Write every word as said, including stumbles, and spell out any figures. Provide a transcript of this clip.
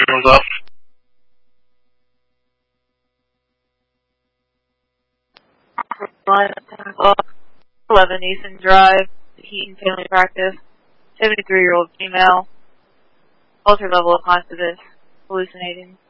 was up. eleven Easton Drive, Heaton Family Practice, seventy-three-year-old female, altered level of consciousness, hallucinating.